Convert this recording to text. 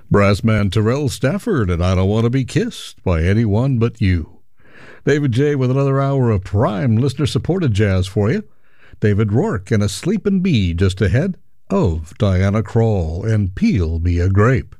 Brassman Terrell Stafford and I Don't Want to Be Kissed by Anyone But You. David J. with another hour of prime listener-supported jazz for you. David Rourke and A Sleepin' Bee just ahead of Diana Krall and Peel Me a Grape.